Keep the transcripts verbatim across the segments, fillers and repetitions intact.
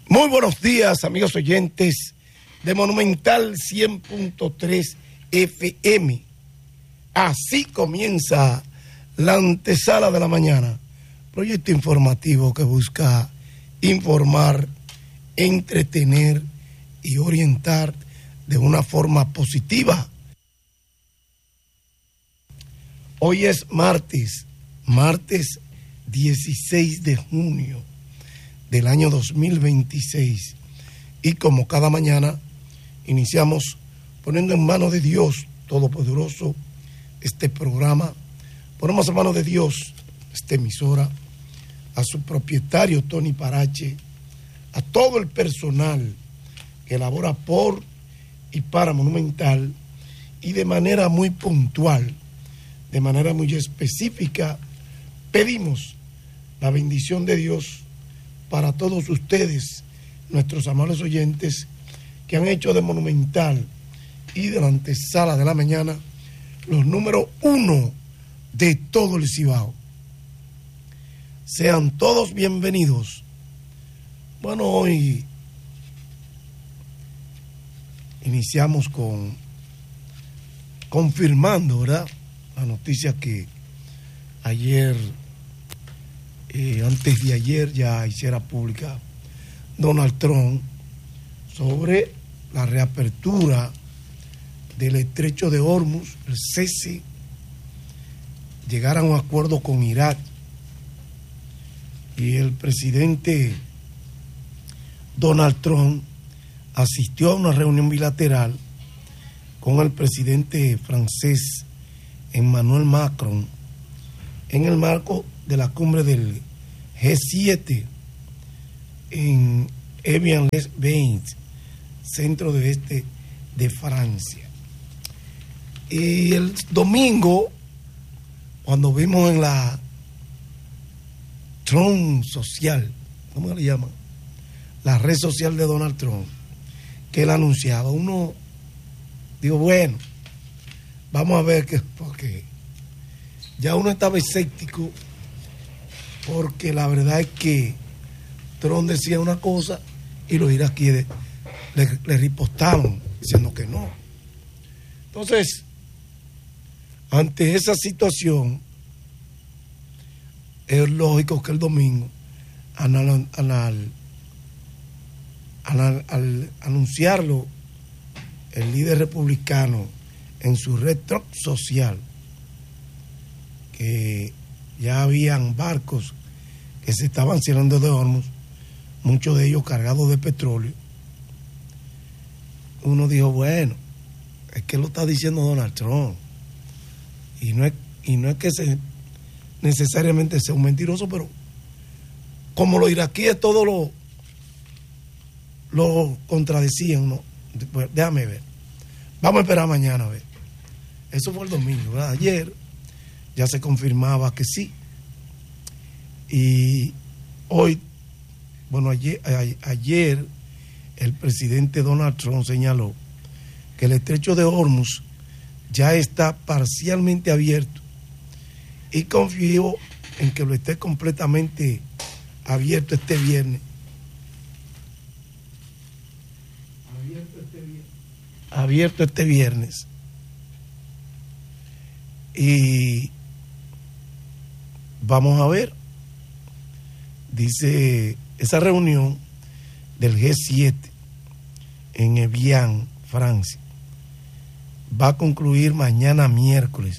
Muy buenos días, amigos oyentes de Monumental cien punto tres F M. Así comienza la antesala de la mañana, proyecto informativo que busca informar, entretener y orientar de una forma positiva. Hoy es martes, martes dieciséis de junio del año dos mil veintiséis, y como cada mañana iniciamos poniendo en manos de Dios Todopoderoso este programa. Ponemos en manos de Dios esta emisora, a su propietario Tony Parache, a todo el personal que labora por y para Monumental, y de manera muy puntual, de manera muy específica, pedimos la bendición de Dios para todos ustedes, nuestros amables oyentes, que han hecho de Monumental y de la antesala de la mañana los número uno de todo el Cibao. Sean todos bienvenidos. Bueno, hoy iniciamos con confirmando, ¿verdad?, la noticia que ayer, eh, antes de ayer ya hiciera pública Donald Trump sobre la reapertura del estrecho de Hormuz, el cese, llegar a un acuerdo con Irak, y el presidente Donald Trump asistió a una reunión bilateral con el presidente francés Emmanuel Macron en el marco de la cumbre del G siete en Evian-les-Bains, centro de este de Francia. Y el domingo, cuando vimos en la Trump social, ¿cómo le llaman?, la red social de Donald Trump, que él anunciaba, uno digo, bueno, vamos a ver qué, porque ya uno estaba escéptico, porque la verdad es que Trump decía una cosa y los iraquíes le, le ripostaron diciendo que no. Entonces, ante esa situación, es lógico que el domingo, al, al, al, al anunciarlo el líder republicano en su red social, que ya habían barcos que se estaban cerrando de Hormuz, muchos de ellos cargados de petróleo, uno dijo, bueno, es que lo está diciendo Donald Trump, y no es, y no es que se, necesariamente sea un mentiroso, pero como los iraquíes todo lo, lo contradecían, ¿no? Pues déjame ver, vamos a esperar mañana a ver. Eso fue el domingo, ¿verdad? Ayer ya se confirmaba que sí, y hoy, bueno, ayer, ayer el presidente Donald Trump señaló que el estrecho de Hormuz ya está parcialmente abierto, y confió en que lo esté completamente abierto este viernes. Abierto este viernes. Abierto este viernes. Y vamos a ver, dice, esa reunión del G siete en Evian, Francia, va a concluir mañana miércoles,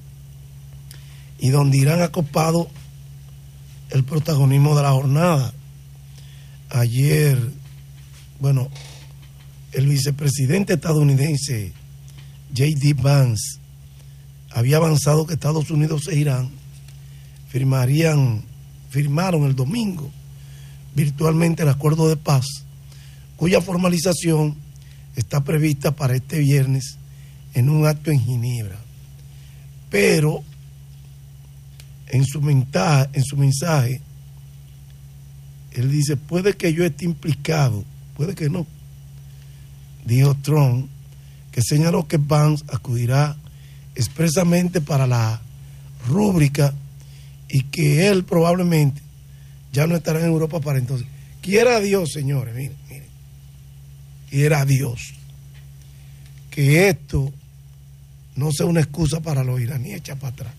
y donde irán acopados el protagonismo de la jornada. Ayer, bueno, el vicepresidente estadounidense J D Vance había avanzado que Estados Unidos e Irán firmarían, firmaron el domingo virtualmente el acuerdo de paz, cuya formalización está prevista para este viernes en un acto en Ginebra. Pero en su, menta, en su mensaje, él dice, puede que yo esté implicado, puede que no, dijo Trump, que señaló que Vance acudirá expresamente para la rúbrica y que él probablemente ya no estará en Europa para entonces. Quiera Dios, señores, miren, miren. Quiera Dios que esto no sea una excusa para los iraníes echar para atrás.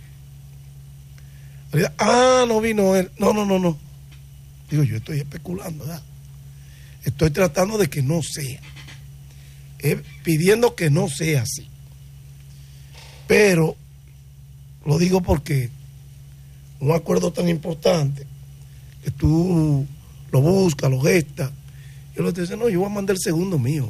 Ah, no vino él. No, no, no, no. Digo, yo estoy especulando, ¿verdad? Estoy tratando de que no sea. Eh, pidiendo que no sea así. Pero lo digo porque un acuerdo tan importante que tú lo buscas, lo gestas, y lo te dice, no, yo voy a mandar el segundo mío.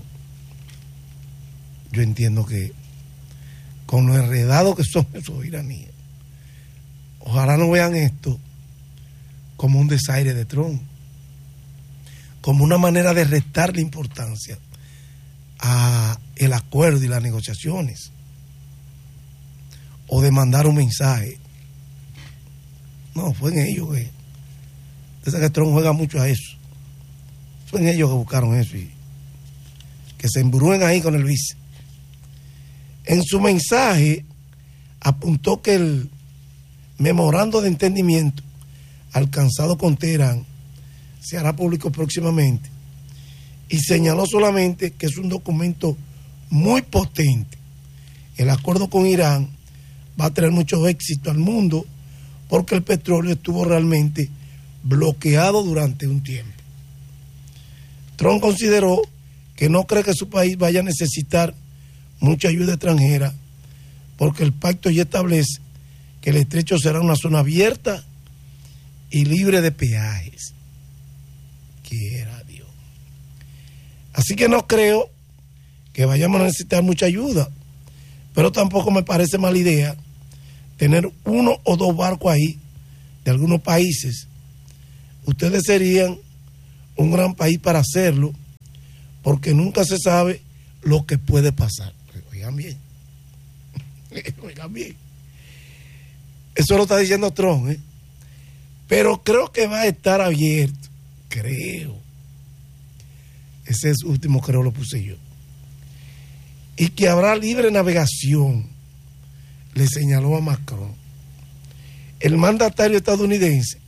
Yo entiendo que con lo enredado que son esos iraníes, ojalá no vean esto como un desaire de Trump, como una manera de restarle importancia a el acuerdo y las negociaciones, o de mandar un mensaje. No, fue en ellos que, usted sabe que Trump juega mucho a eso, fue en ellos que buscaron eso y que se embrúen ahí con el vice. En su mensaje apuntó que el memorando de entendimiento alcanzado con Teherán se hará público próximamente y señaló solamente que es un documento muy potente. El acuerdo con Irán va a traer mucho éxito al mundo porque el petróleo estuvo realmente bloqueado durante un tiempo. Trump consideró que no cree que su país vaya a necesitar mucha ayuda extranjera porque el pacto ya establece que el estrecho será una zona abierta y libre de peajes. Quiera Dios. Así que no creo que vayamos a necesitar mucha ayuda, pero tampoco me parece mala idea tener uno o dos barcos ahí de algunos países. Ustedes serían un gran país para hacerlo, porque nunca se sabe lo que puede pasar. Oigan bien. Oigan bien. Eso lo está diciendo Trump, ¿eh? Pero creo que va a estar abierto. Creo. Ese es último, creo, lo puse yo. Y que habrá libre navegación, le señaló a Macron. El mandatario estadounidense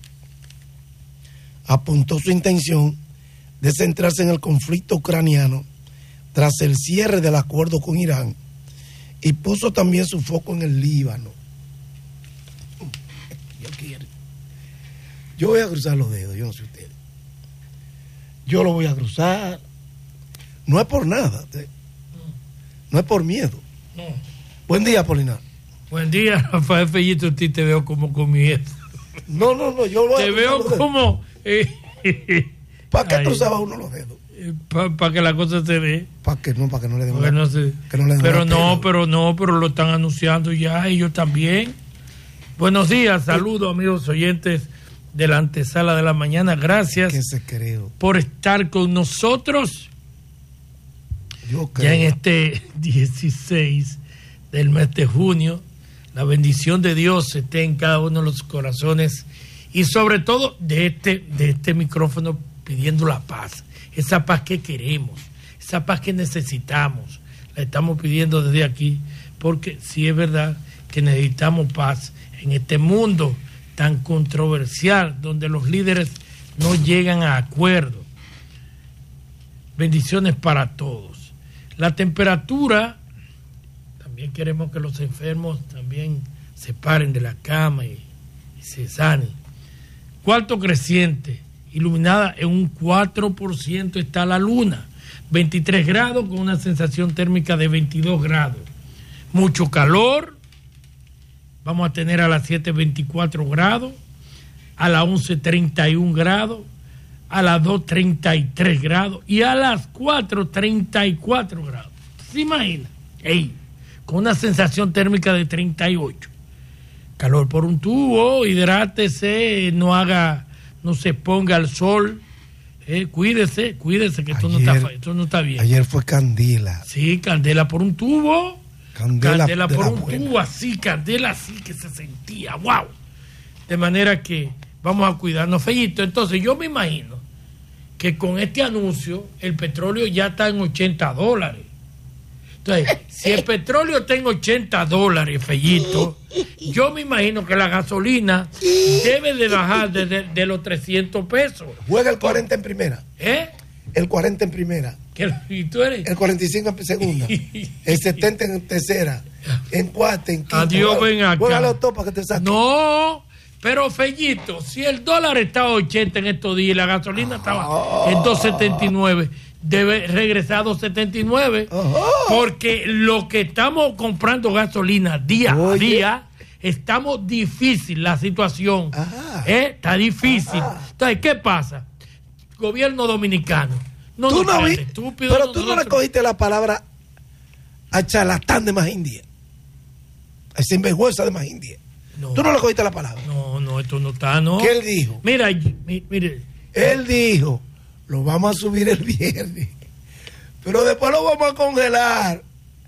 apuntó su intención de centrarse en el conflicto ucraniano tras el cierre del acuerdo con Irán y puso también su foco en el Líbano. Yo quiero. Yo voy a cruzar los dedos, yo no sé ustedes. Yo lo voy a cruzar. No es por nada, no es por miedo. No. Buen día, Polinar. Buen día, Rafael Fellito. A ti te veo como con miedo. No, no, no, yo lo voy a Te veo como. Eh, ¿Para qué ay, cruzaba uno los dedos? Para pa que la cosa se dé. Para que no, para que no le den Porque una, no sé. que no le den Pero una no, pena. pero no, pero lo están anunciando ya, ellos también. Buenos días, saludos amigos oyentes de la antesala de la mañana. Gracias Que se creo. por estar con nosotros. Yo creo. Ya en este dieciséis del mes de junio, la bendición de Dios esté en cada uno de los corazones y sobre todo de este, de este micrófono pidiendo la paz, esa paz que queremos, esa paz que necesitamos, la estamos pidiendo desde aquí, porque sí es verdad que necesitamos paz en este mundo tan controversial, donde los líderes no llegan a acuerdo. Bendiciones para todos. La temperatura, también queremos que los enfermos también se paren de la cama y, y se sanen. Cuarto creciente, iluminada en un cuatro por ciento está la luna, veintitrés grados con una sensación térmica de veintidós grados. Mucho calor, vamos a tener a las siete veinticuatro grados, a las once treinta y un grados, a las dos treinta y tres grados y a las cuatro treinta y cuatro grados. ¿Se imagina? Ey, con una sensación térmica de treinta y ocho. Calor por un tubo, hidrátese, no haga, no se ponga al sol, eh, cuídese, cuídese que esto, Ayer, no está, esto no está bien. Ayer fue candela. Sí, candela por un tubo, Candela, candela de por la un buena. tubo así, candela así que se sentía, wow. De manera que vamos a cuidarnos, Fellito. Entonces yo me imagino que con este anuncio el petróleo ya está en ochenta dólares. Entonces, si el petróleo está en ochenta dólares, Fellito, yo me imagino que la gasolina debe de bajar de, de, de los trescientos pesos. Juega el cuarenta en primera. ¿Eh? El cuarenta en primera. ¿Qué, ¿Y tú eres? El cuarenta y cinco en segunda. El setenta en tercera. En cuarta, en quinta. Adiós, ven acá. Juégalo todo para que te saque. No, pero Fellito, si el dólar estaba a ochenta en estos días y la gasolina estaba en dos setenta y nueve, debe regresar a dos setenta y nueve, porque lo que estamos comprando gasolina día Oye. a día, estamos difícil la situación. ¿Eh? Está difícil. Ajá. Entonces, ¿qué pasa? Gobierno dominicano. No tú no vi, estúpido, pero no, tú no, no le cogiste la palabra a charlatán de más India. A sinvergüenza de más India. No, tú no le cogiste la palabra. No, no, esto no está, no. ¿Qué él dijo? Mira, mire. Él dijo, lo vamos a subir el viernes, pero después lo vamos a congelar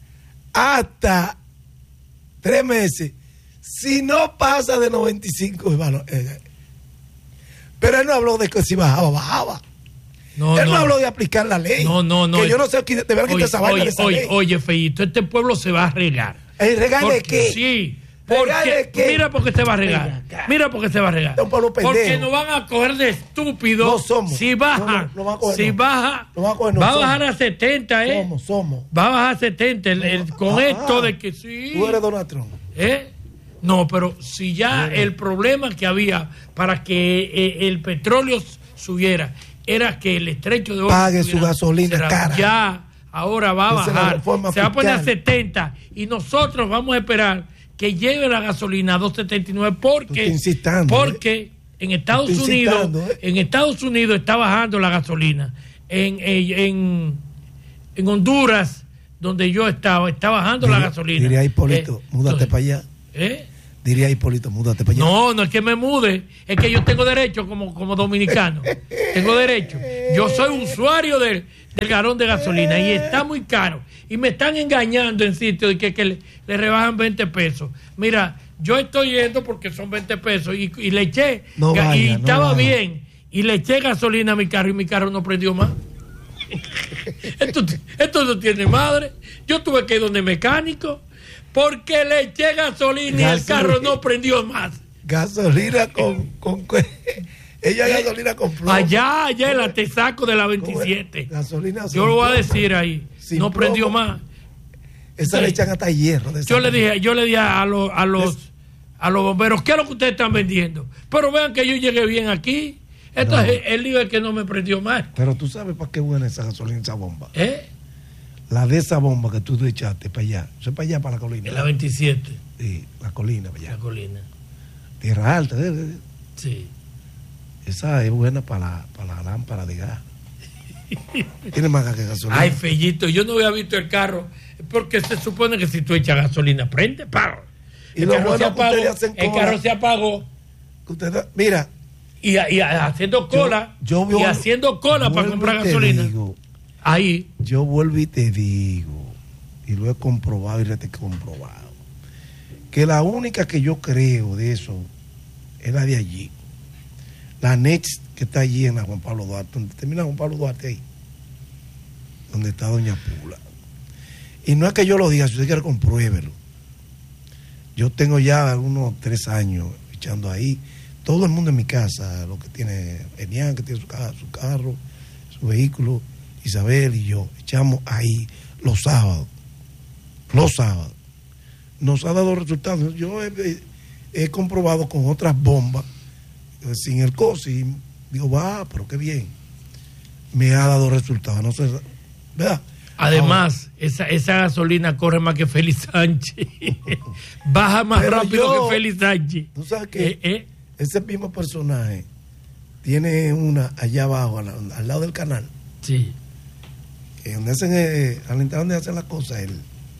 hasta tres meses. Si no pasa de noventa y cinco, bueno, eh, pero él no habló de que si bajaba, bajaba. No, él no, no habló de aplicar la ley. No, no, no. Que yo no sé, de verdad que esa vaina de esa oye, ley. Oye, Feito, este pueblo se va a regar. ¿El regar de qué? Sí. Porque, mira porque se va a regar. Mira porque se va a regar. Es un pueblo pendejo. Porque nos van a coger de estúpidos. No somos. Si baja, no, no, no si no. baja, no va a, coger, no, va a bajar a setenta, ¿eh? Somos, somos. Va a bajar a setenta. El, el, con ah, esto de que sí. Tú eres Donald Trump. ¿Eh? No, pero si ya sí, el problema que había para que eh, el petróleo subiera era que el estrecho de Hormuz pague su gasolina será, cara. Ya ahora va a bajar. Se va a poner a setenta y nosotros vamos a esperar que lleve la gasolina a dos setenta y nueve porque, porque ¿eh? en Estados Unidos ¿eh? en Estados Unidos está bajando la gasolina. En, en, en Honduras, donde yo estaba, está bajando diría, la gasolina. Diría Hipólito, eh, múdate para allá. ¿Eh? Diría Hipólito, múdate para allá. No, no es que me mude, es que yo tengo derecho como, como dominicano. Tengo derecho. Yo soy usuario del, del galón de gasolina y está muy caro. Y me están engañando en sitios de que, que le, le rebajan veinte pesos. Mira, yo estoy yendo porque son veinte pesos y, y le eché, no vaya, y estaba no bien, y le eché gasolina a mi carro y mi carro no prendió más. esto, esto no tiene madre. Yo tuve que ir donde mecánico porque le eché gasolina, gasolina y el carro no prendió más. Gasolina con... con ella ¿Eh? Gasolina con plomo. Allá, allá en la Tesaco de la veintisiete. Gasolina yo lo voy a decir ahí. No prendió plomo. Más. Esa sí. Le echan hasta hierro. De yo le dije, yo le dije a los a los es... a los bomberos, ¿qué es lo que ustedes están vendiendo? Pero vean que yo llegué bien aquí. Entonces, no. El lío es que no me prendió más. Pero tú sabes para qué buena esa gasolina, esa bomba. ¿Eh? La de esa bomba que tú te echaste para allá. Eso es para allá, para la colina. En la veintisiete. Sí, la colina, para allá. La colina. Tierra alta. ¿eh? Sí. Esa es buena para la, para la lámpara de gas. Tiene más gas que gasolina. Ay, Fellito, yo no había visto el carro. Porque se supone que si tú echas gasolina, prende, paro. Y el lo carro bueno se apagó. El carro se apagó. Usted, mira. Y, y haciendo cola. Yo, yo y haciendo cola para comprar gasolina. Digo, ahí. Yo vuelvo y te digo, y lo he comprobado y lo he comprobado, que la única que yo creo de eso es la de allí. La Next que está allí en la Juan Pablo Duarte, donde termina Juan Pablo Duarte ahí, donde está Doña Pula. Y no es que yo lo diga, si usted quiere compruébelo. Yo tengo ya unos tres años echando ahí. Todo el mundo en mi casa, lo que tiene Enian, que tiene su, casa, su carro, su vehículo, Isabel y yo, echamos ahí los sábados. Los sábados. Nos ha dado resultados. Yo he, he comprobado con otras bombas, sin el COSI, digo, va, pero qué bien. Me ha dado resultados. No sé, ¿verdad? Además, Ahora, esa, esa gasolina corre más que Félix Sánchez. Baja más rápido yo, que Félix Sánchez. ¿Tú sabes que eh, eh? ese mismo personaje tiene una allá abajo, al, al lado del canal? Sí. Eh, donde hacen, eh, al entrar donde hacen las cosas, él.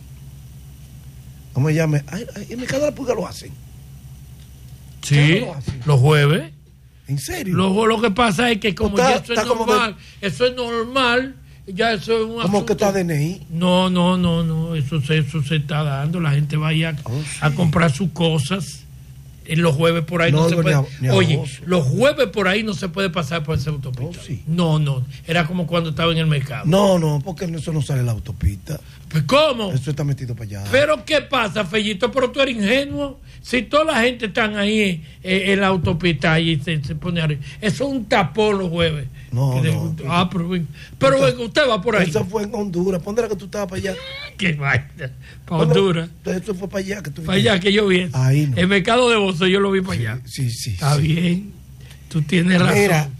¿Cómo se llama? Ay, ay, en mi casa de la pulga lo hacen. Sí, lo hacen? Los jueves. ¿En serio? Lo, lo que pasa es que como está, ya eso es normal, de... eso es normal. Ya eso es un ¿Cómo asunto. que está D N I? No, no, no, no, eso se, eso se está dando, la gente va a, oh, sí. a comprar sus cosas En los jueves por ahí no, No, se ni puede. a- ni a Oye, Bozo. los jueves por ahí no se puede pasar por esa autopista. Oh, sí. No, no. Era como cuando estaba en el mercado. No, no, porque eso no sale en la autopista. Pues ¿cómo? Eso está metido para allá. Pero ¿qué pasa, Fellito? Pero tú eres ingenuo. Si toda la gente está ahí eh, en la autopista y se, se pone arriba. Eso es un tapón los jueves. No, Que no. de- ah, pero, ven- pero Entonces, ven, usted va por ahí. Eso fue en Honduras. ¿Pondrá que tú estabas para allá? Qué vaina. Para Honduras. Entonces eso fue para allá. Que tú Para allá que yo vi eso. Ahí no. El mercado de Bozo yo lo vi para allá. Sí, sí. Está sí. bien. Tú tienes razón. Mira,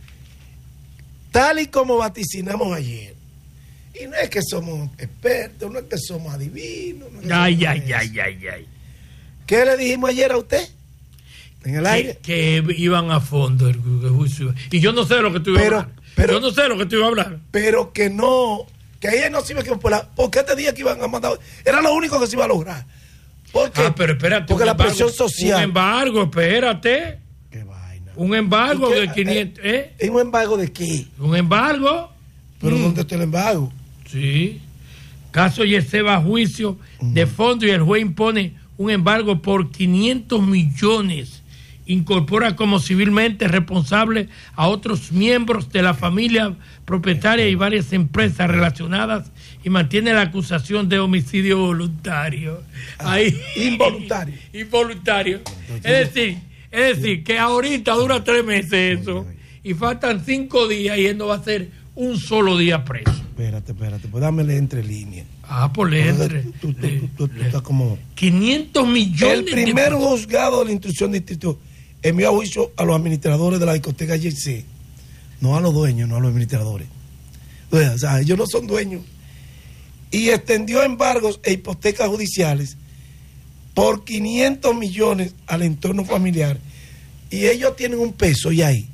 tal y como vaticinamos ayer, y no es que somos expertos, no es que somos adivinos. No es que Ay, somos ay, eso. ay, ay, ay. ¿Qué le dijimos ayer a usted? En el Que, aire. que iban a fondo el, el juicio. Y yo no sé de lo que tú ibas Pero- a hablar. pero- yo no sé de lo que tú ibas a hablar. Pero que no, que ayer no se iba a equivocar. ¿Por qué te dije que iban a mandar? Era lo único que se iba a lograr. Porque, Ah, pero espérate. porque un la embargo, presión social. Un embargo, espérate. Qué vaina. Un embargo ¿Y qué? de quinientos. ¿Eh? ¿Es un embargo de qué? Un embargo. ¿Pero Mm. dónde está el embargo? Sí. Caso Yeseba a juicio de fondo y el juez impone un embargo por quinientos millones. Incorpora como civilmente responsable a otros miembros de la familia propietaria y varias empresas relacionadas y mantiene la acusación de homicidio voluntario. Ah, Ahí. involuntario. Involuntario. Es decir, es decir, que ahorita dura tres meses eso y faltan cinco días y él no va a ser un solo día preso. Espérate, espérate, pues dámele entre líneas. Ah, por letra. Tú, tú- tú- tú- tú estás como... quinientos millones El primer de... juzgado de la instrucción de distrito envió a juicio a los administradores de la discoteca J C, no a los dueños, no a los administradores. O sea, ellos no son dueños. Y extendió embargos e hipotecas judiciales por quinientos millones al entorno familiar. Y ellos tienen un peso y ahí.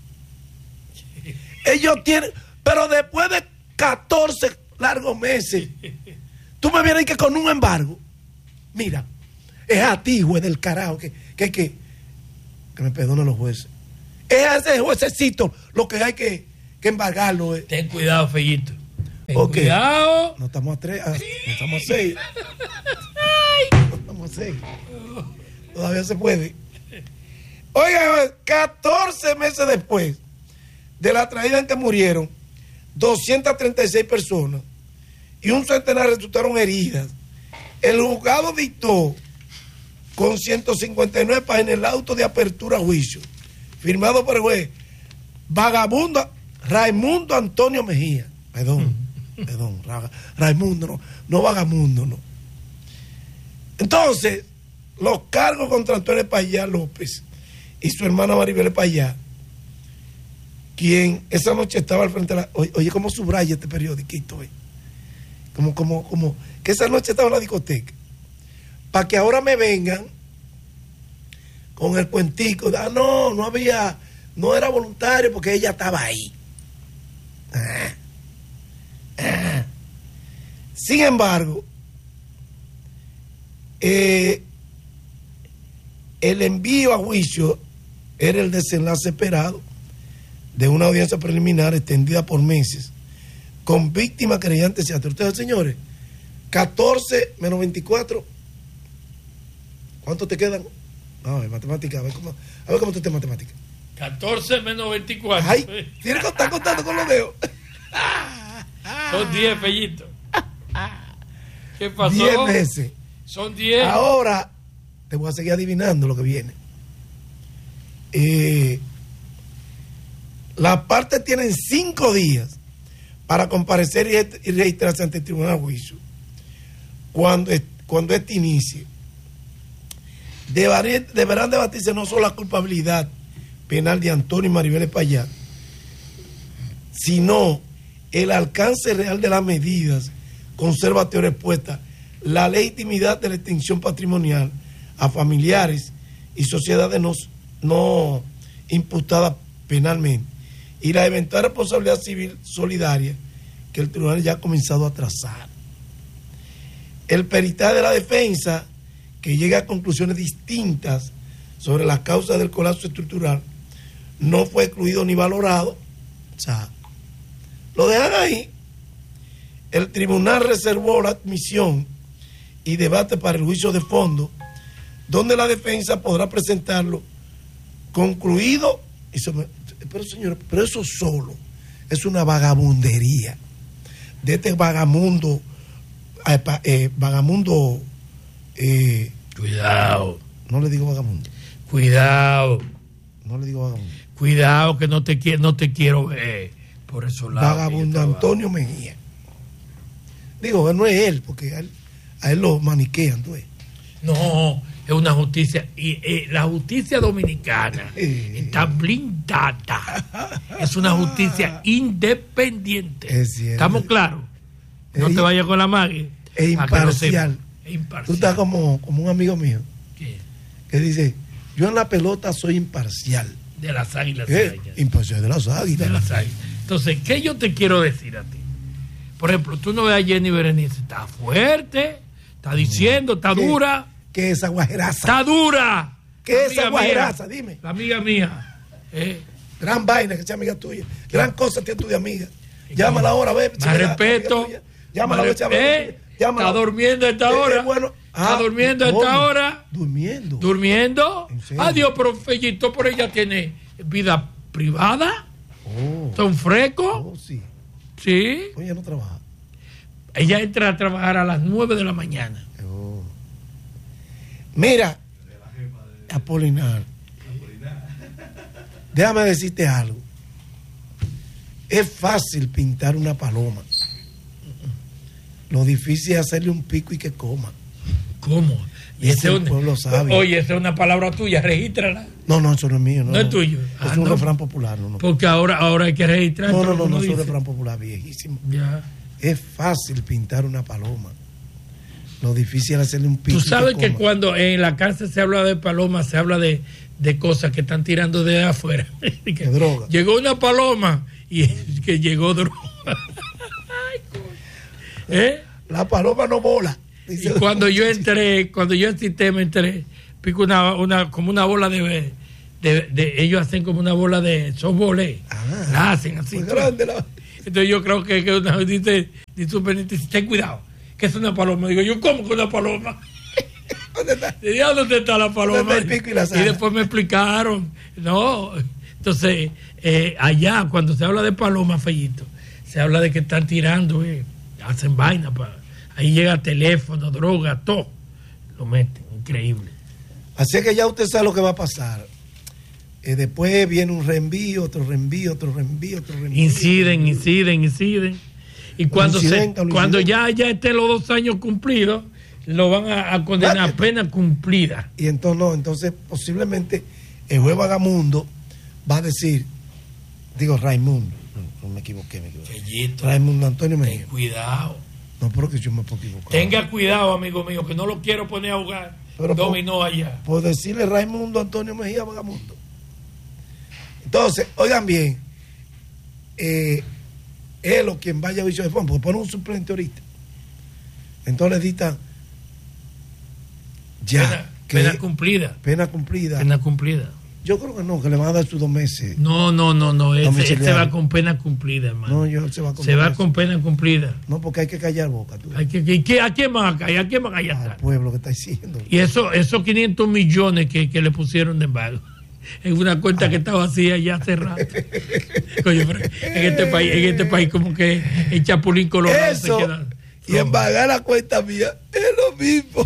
Ellos tienen, pero después de catorce largos meses, tú me vienes que con un embargo. Mira, es a ti, juez del carajo, que, que, que, que me perdonen los jueces. Es a ese juececito lo que hay que, que embargarlo. eh. Ten cuidado, Fellito. Ten Ok. cuidado. No estamos a tres, ah, no estamos a seis. No estamos a seis. Todavía se puede. Oiga, catorce meses después de la tragedia en que murieron doscientas treinta y seis personas y un centenar resultaron heridas, el juzgado dictó con ciento cincuenta y nueve páginas el auto de apertura a juicio, firmado por el juez Vagabundo Raimundo Antonio Mejía. Perdón, perdón, Ra- Raimundo, no, no Vagamundo, no. Entonces, los cargos contra Antonio Payá López y su hermana Maribel Payá, quien esa noche estaba al frente de la... Oye, oye cómo subraya este periodiquito, eh. Como, como, como, que esa noche estaba en la discoteca. Para que ahora me vengan con el cuentico. Ah, no, no había, no era voluntario porque ella estaba ahí. Ah, ah. Sin embargo, eh, el envío a juicio era el desenlace esperado de una audiencia preliminar extendida por meses con víctimas creyentes y hasta ustedes, señores, catorce menos veinticuatro. ¿Cuánto te quedan? No, en matemática, a ver cómo, a ver cómo tú estás en matemática. catorce menos veinticuatro. Ay, tienes que estar contando con los dedos. Son diez, Fellito. ¿Qué pasó? diez meses. Son diez. Ahora te voy a seguir adivinando lo que viene. Eh, las partes tienen cinco días para comparecer y, y registrarse ante el tribunal de juicio. Cuando, cuando este inicie, deberán, deberán debatirse no solo la culpabilidad penal de Antonio y Maribel Payá, sino el alcance real de las medidas conservatorias expuestas, la legitimidad de la extinción patrimonial a familiares y sociedades no, no imputadas penalmente y la eventual responsabilidad civil solidaria que el tribunal ya ha comenzado a trazar. El peritaje de la defensa, que llega a conclusiones distintas sobre las causas del colapso estructural, no fue excluido ni valorado. O sea, lo dejan ahí. El tribunal reservó la admisión y debate para el juicio de fondo donde la defensa podrá presentarlo concluido. Y se me, pero señores, pero eso solo es una vagabundería de este vagamundo, eh, eh, vagamundo, eh, cuidado, no le digo vagamundo, cuidado, no le digo vagamundo, cuidado que no te quiero, no te quiero ver por esos lados. Vagabundo Antonio Mejía. Digo, no es él, porque a él, a él lo maniquean, ¿tú ves? No, es una justicia, y eh, la justicia dominicana está blindada, es una justicia independiente. Es cierto. ¿Estamos claros? No es, te vayas con la magia. Es imparcial. Es imparcial. Tú estás como, como un amigo mío. ¿Qué? Que dice, yo en la pelota soy imparcial. De las águilas. ¿Eh? Imparcial de las águilas. De las águilas. Entonces, ¿qué yo te quiero decir a ti? Por ejemplo, tú no ves a Jenny Berenice, está fuerte, está diciendo, está ¿Qué? dura. ¿Qué es esa guajeraza? Está dura. ¿Qué es esa Amiga guajeraza? mía, Dime. La amiga mía. Eh, Gran vaina que sea amiga tuya. Gran cosa tiene tu de amiga. Llámala ahora, ve. Más respeto. Llámala, ve. Eh, Llámala. Está durmiendo a esta hora. Eh, eh, bueno. Está Ah, durmiendo a ¿cómo? esta hora. Durmiendo. Durmiendo. ¿En serio? Adiós, pero Fellito, pero ella tiene vida privada. Oh. Son frescos. Oh, sí. Sí. Oye, ella no trabaja. Ella entra a trabajar a las nueve de la mañana. Oh. Mira, Apolinar, déjame decirte algo. Es fácil pintar una paloma. Lo difícil es hacerle un pico y que coma. ¿Cómo? Y ese el pueblo sabe. Oye, esa es una palabra tuya, regístrala. No, no, eso no es mío. No, no es tuyo. Es Ah, un no. refrán popular. No, no. Porque ahora, ahora hay que registrar. No, todo no, lo no, que no uno es un dice. refrán popular viejísimo. Ya. Es fácil pintar una paloma. Lo difícil es hacerle un pico. Tú sabes y que, coma. cuando en la cárcel se habla de palomas, se habla de, de cosas que están tirando de afuera. Que De droga. Llegó una paloma y que llegó droga. Ay, coño. ¿Eh? La paloma no vola. Y cuando yo entré, cuando yo en sistema entré, pico una, una, como una bola de, de, de ellos hacen como una bola de softball, eh. Ah, la hacen así. muy grande la... Entonces yo creo que, que una, dice, dice superintendente, dice, ten cuidado, que es una paloma. Digo, yo, ¿cómo que una paloma? ¿Dónde está? ¿Y a dónde está la paloma? ¿Dónde está el pico y la sala? Y después me explicaron, no. Entonces, eh, allá, cuando se habla de paloma, Fellito, se habla de que están tirando, eh, hacen vaina para... Ahí llega teléfono, droga, todo. Lo meten, increíble. Así que ya usted sabe lo que va a pasar. Eh, después viene un reenvío, otro reenvío, otro reenvío, otro reenvío. Inciden, inciden, inciden. Y cuando, se, cuando ya, ya estén los dos años cumplidos, lo van a, a condenar a pena cumplida. Y entonces no, entonces posiblemente el juez vagamundo va a decir, digo Raimundo, no, no me equivoqué, me equivoqué. Fellito, Raimundo Antonio ten Mejía. cuidado. No, pero que yo me puedo equivocar. Tenga cuidado, amigo mío, que no lo quiero poner a jugar Pero dominó allá. Por decirle Raimundo Antonio Mejía vagamundo. Entonces, oigan bien, eh, él o quien vaya a vicio de fondo, porque pone un suplente ahorita. Entonces dictan ya. Pena, que pena cumplida. Pena cumplida. Pena cumplida. Yo creo que no, que le van a dar sus dos meses. No, no, no, no. Ese, Domiciliario. ese va con pena cumplida, hermano. No, yo se va con Se va con pena cumplida. No, porque hay que callar boca. Tú. Hay que, que- que- ¿A quién van a callar? ¿A quién van a Al callar? pueblo que está diciendo. Y eso, esos quinientos millones que, que le pusieron de embargo en una cuenta que está vacía ya hace rato. Coño, pero en este país, en este país como que el Chapulín Colorado se Eso, queda. y embargar la cuenta mía es lo mismo.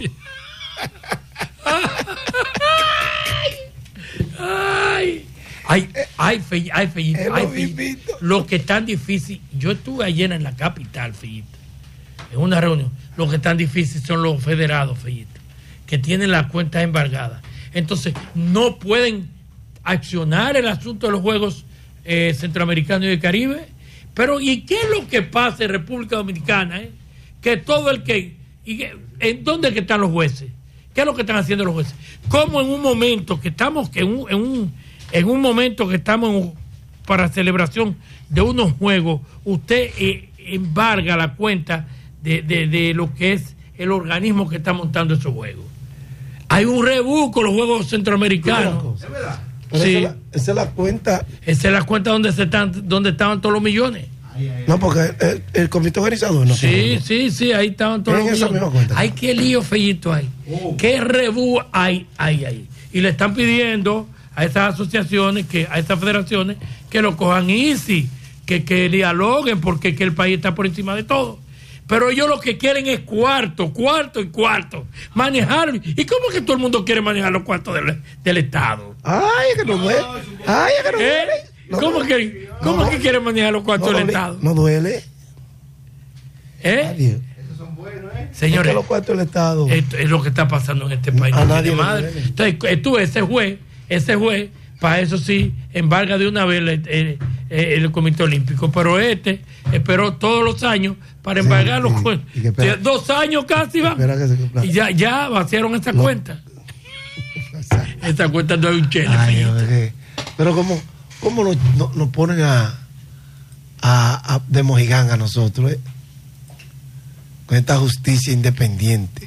Ay, ay, ay, Fe- ay, Fellito, Es lo ay, Fellito. mismito. Lo que es tan difícil, yo estuve ayer en la capital, Fellito, en una reunión. Lo que es tan difícil son los federados, Fellito, que tienen las cuentas embargadas. Entonces, no pueden accionar el asunto de los Juegos eh, Centroamericanos y del Caribe. Pero, ¿y qué es lo que pasa en República Dominicana? eh? Que todo el que... Y que- ¿En dónde es que están los jueces? ¿Qué es lo que están haciendo los jueces? ¿Cómo en un momento que estamos, que en un, en un, en un momento que estamos en un- para celebración de unos juegos, usted eh, embarga la cuenta de, de, de lo que es el organismo que está montando esos juegos? Hay un rebuco los Juegos Centroamericanos. Es verdad. Pero Sí. esa, es la, esa es la cuenta. Esa es la cuenta donde se están, donde estaban todos los millones. No, porque el, el comité organizador no. Sí, sí, sí, ahí estaban todos los millones. Ay, qué lío feíto hay. Oh. Qué rebú hay, hay, hay. Y le están pidiendo a esas asociaciones, que a esas federaciones, que lo cojan easy, que, que dialoguen, porque que el país está por encima de todo. Pero ellos lo que quieren es cuarto, cuarto y cuarto. Manejar. ¿Y cómo es que todo el mundo quiere manejar los cuartos del, del Estado? Ay, que no duele. Ay, que no duele. ¿Eh? No ¿Cómo, duele. Que, ¿cómo no, que quiere manejar los cuartos no del duele, Estado? No duele. ¿Eh? Adiós. Esos son buenos, ¿eh? Señores, los cuartos del Estado. Esto es lo que está pasando en este país. A nadie madre. Entonces, tú, ese juez, ese juez, para eso sí, embarga de una vez el, el, el, el Comité Olímpico. Pero este esperó todos los años para embargar los jueces. Dos años casi va. Y ya, ya vaciaron esta no. cuenta. Esta cuenta no hay un chele. Ay, okay. Pero como ¿cómo nos, nos, nos ponen a, a, a de mojigán a nosotros, eh? Con esta justicia independiente?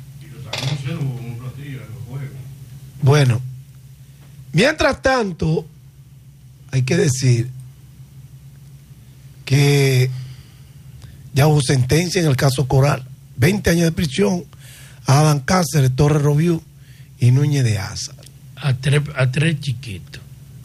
Bueno, mientras tanto, hay que decir que ya hubo sentencia en el caso Coral, veinte años de prisión a Adán Cáceres, Torres Robiú y Núñez de Asa. A tres, a tres chiquitos.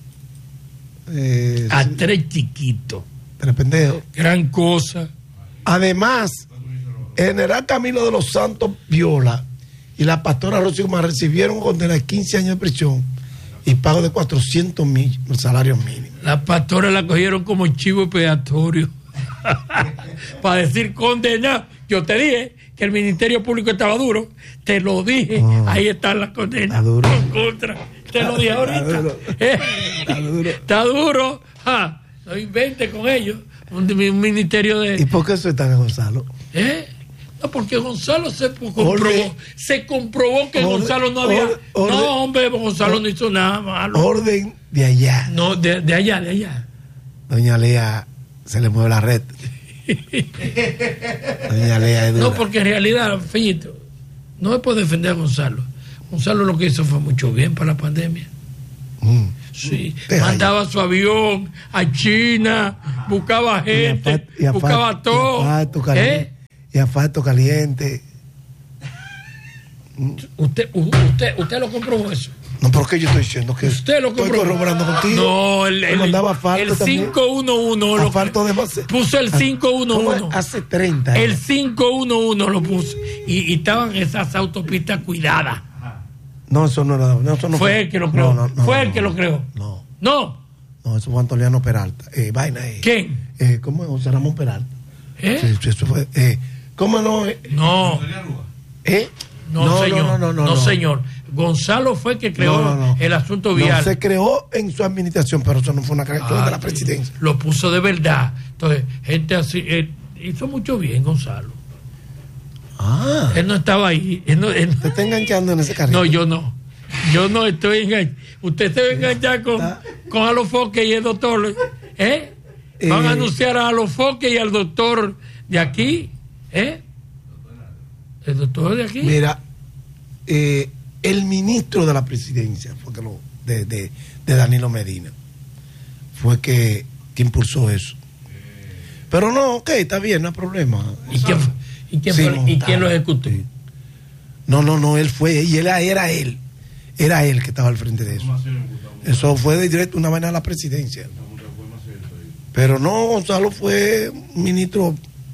Eh, a sí. tres chiquitos. Tres pendejos. Gran cosa. Además, el general Camilo de los Santos Viola y la pastora Rocío Guzmán recibieron condena de quince años de prisión y pago de cuatrocientos mil salarios mínimos. La pastora la cogieron como chivo expiatorio para decir condena. Yo te dije que el Ministerio Público estaba duro, te lo dije, oh, ahí están las condenas en contra, te lo dije ahorita. Está duro. Eh, está duro. Está duro. Ah, no invente con ellos un, un ministerio de... ¿Y por qué eso está en Gonzalo? ¿Eh? No, porque Gonzalo se comprobó, orden, se comprobó que orden, Gonzalo no había... Orden, no, hombre, Gonzalo orden, no hizo nada malo. Orden de allá. No, de, de allá, de allá. Doña Lea se le mueve la red. Doña Lea es dura. No, porque en realidad, Fellito, no es por defender a Gonzalo. Gonzalo lo que hizo fue mucho bien para la pandemia. Mm. Sí, Deja mandaba ya. su avión a China, ajá, buscaba gente, y a, y a buscaba fa, todo. Y asfalto caliente. ¿Eh? Y asfalto caliente. ¿Usted, usted, usted lo comprobó eso? No, porque yo estoy diciendo que usted lo estoy corroborando contigo. No, el, el, mandaba asfalto el cinco uno uno lo asfalto de base. Puso el cinco uno uno. Hace treinta. El cinco uno uno lo puso. Y, y estaban esas autopistas cuidadas. No, eso no era. No, eso no fue, fue el que lo creó. No, no, no, fue no, el que lo creó. No. No. No, eso fue Antoliano Peralta. Eh, vaina. Eh. ¿Quién? Eh, ¿Cómo es José Ramón Peralta? ¿Eh? Sí, sí, eso fue. Eh, ¿Cómo no? Eh? No. ¿Eh? No, no, señor. No, no, no, no, no, señor. Gonzalo fue que creó no, no, no. el asunto vial. No, se creó en su administración, pero eso no fue una creación ah, de la presidencia. Lo puso de verdad. Entonces, gente así, eh, hizo mucho bien Gonzalo. Ah. Él no estaba ahí. Él no, él... ¿Usted está enganchando en ese carrito? No, yo no. Yo no estoy enganchando. Usted se va a enganchar con, con Alofoque y el doctor. ¿Eh? Van eh... a anunciar a Alofoque y al doctor de aquí. ¿Eh? El doctor de aquí. Mira, eh, el ministro de la presidencia fue que lo, de, de, de Danilo Medina fue que, que impulsó eso. Pero no, ok, está bien, no hay problema. ¿Y quién, y quién, sí, fue, ¿y quién lo ejecutó? No, no, no, él fue, y él era él, era él que estaba al frente de eso. Eso fue de directo una vaina a la presidencia. Pero no, Gonzalo fue ministro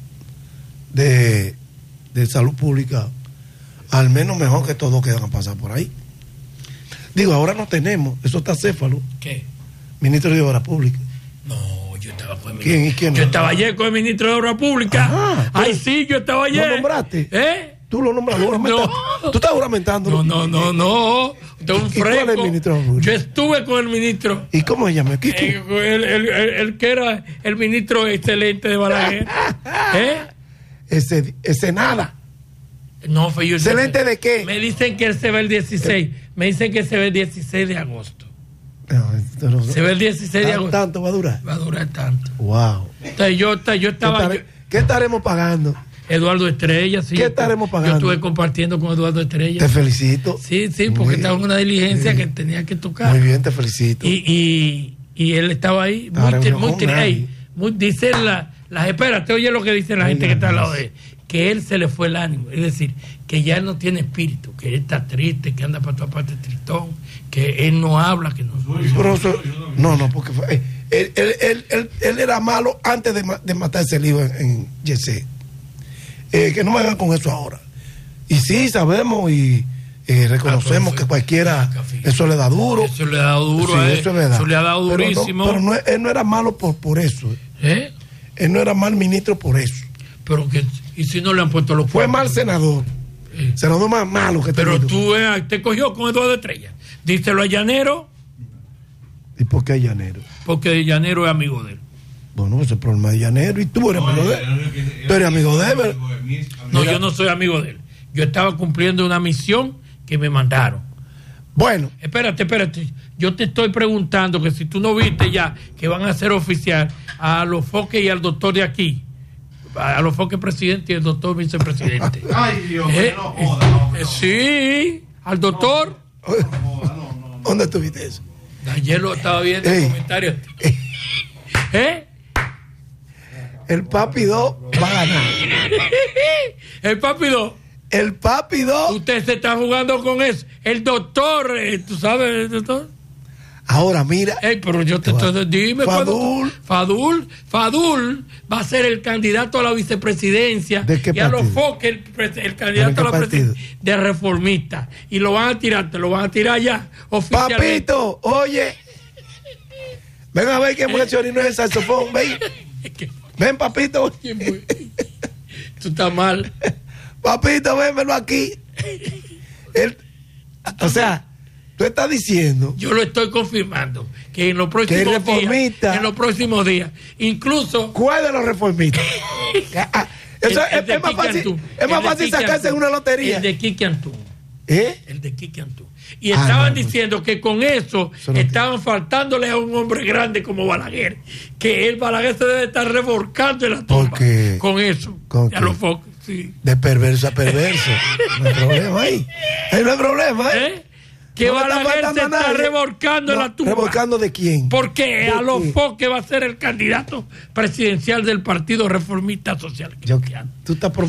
de, de Salud Pública, al menos mejor que todos que van a pasar por ahí. Digo, ahora no tenemos, eso está céfalo. ¿Qué? Ministro de Obras Públicas. No, yo estaba con el ¿Quién y quién? Yo no? estaba ayer con el ministro de Obras Públicas. Ajá, Ay, sí, yo estaba ayer. ¿Lo nombraste? ¿Eh? ¿Tú lo nombraste? No. ¿Tú estás juramentando? No, no, no, no. De un ¿Y cuál es el ministro? Yo estuve con el ministro. ¿Y cómo se llama? Eh, el, el, el, el que era el ministro excelente de Balaguer. ¿Eh? Ese, ese nada. No, fue yo. ¿Excelente de qué? Me dicen que él se ve el dieciséis. Me dicen que se ve el dieciséis de agosto. No, no, se ve el dieciséis de agosto. ¿Tanto va a durar? Va a durar tanto. Wow. Entonces, yo, yo estaba. ¿Qué, estaré, yo, ¿Qué estaremos pagando? Eduardo Estrella, sí. ¿Qué estaremos pagando? Yo estuve compartiendo con Eduardo Estrella. Te felicito. Sí, sí, porque muy estaba en una diligencia muy que tenía que tocar. Muy bien, te felicito. Y, y, y él estaba ahí, muy, muy, muy, muy dice la, Las, espérate, oye lo que dice la gente que está al lado de él. Que él se le fue el ánimo. Es decir, que ya él no tiene espíritu, que él está triste, que anda para toda parte tristón, que él no habla, que no... Pero eso, no, no, porque fue, él, él, él, él, él era malo antes de, de matarse el hijo en, en Yesé. Eh, que no me hagan con eso ahora. Y sí, sabemos y eh, reconocemos ah, que cualquiera, eso le da duro. Eso le ha dado duro, sí, eh, eso, le da. eso le ha dado durísimo. Pero, no, pero no, él no era malo por, por eso. ¿Eh? Él no era mal ministro por eso. Pero que, y si no le han puesto los Fue mal senador. Sí. Senador más malo que Pero tenido. tú eh, te cogió con Eduardo Estrella. Díselo a Llanero. ¿Y por qué Llanero? Porque Llanero es amigo de él. Bueno, ese es el problema de Llanero. Y tú eres no, amigo de él. Tú eres amigo de él. No, yo no soy amigo de él. Yo estaba cumpliendo una misión que me mandaron. Bueno. Espérate, espérate. Yo te estoy preguntando que si tú no viste ya que van a hacer oficial a los foques y al doctor de aquí. A los foques presidente y el doctor vicepresidente. Ay, Dios, ¿Eh? no joda, no, no. Eh, sí, al doctor. No, no, no, no, no. ¿Dónde estuviste eso? Ayer lo estaba viendo en comentarios. ¿Eh? El Papi dos va a ganar. El Papi dos. El Papi dos. Usted se está jugando con eso. El doctor, eh, ¿tú sabes el doctor? Ahora mira. Ey, pero yo te estoy dime Fadul. Fadul, Fadul va a ser el candidato a la vicepresidencia. ¿De qué y a partido? los foques el, el candidato a la presidencia de reformista. Y lo van a tirar, te lo van a tirar ya oficialmente. Papito, oye. Ven a ver quién fue el chorino del saxofón. Ven. Ven, papito. Tú estás mal. Papito, vénmelo aquí. Él, o sea, tú estás diciendo. Yo lo estoy confirmando. Que en los próximos que el reformista, días. En los próximos días. Incluso. ¿Cuál de los reformistas? Eso el, el es, es más fácil, es más fácil sacarse en una lotería. El de Quique Antún. ¿Eh? El de Quique Antún. Y estaban ah, no, diciendo que con eso, eso no estaban faltándole a un hombre grande como Balaguer. Que el Balaguer se debe estar revolcando en la tumba. Con eso. ¿Con a los focos, sí. De perverso a perverso. No hay problema ahí. Ahí no hay problema, ¿eh? ¿Eh? Que no Balaguer se está revolcando no, en la tumba. ¿Revolcando de quién? Porque a los Foques va a ser el candidato presidencial del Partido Reformista Social. Yo, tú estás